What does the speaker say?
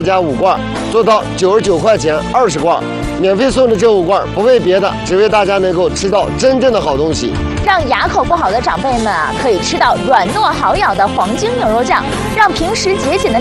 加5罐，做到99块钱20罐，免费送的这5罐不为别的，只为大家能够吃到真正的好东西， 让牙口不好的长辈们可以吃到软糯好咬的黄金牛肉酱，让平时节俭的